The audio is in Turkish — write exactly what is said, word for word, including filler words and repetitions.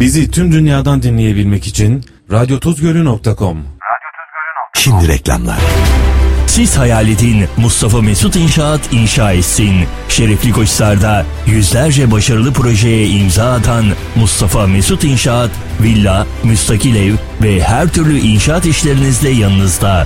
Bizi tüm dünyadan dinleyebilmek için radyo tuzgölü nokta com. Şimdi reklamlar. Siz hayal edin, Mustafa Mesut İnşaat inşa etsin. Şerefli Koçhisar'da yüzlerce başarılı projeye imza atan Mustafa Mesut İnşaat, villa, müstakil ev ve her türlü inşaat işlerinizde yanınızda.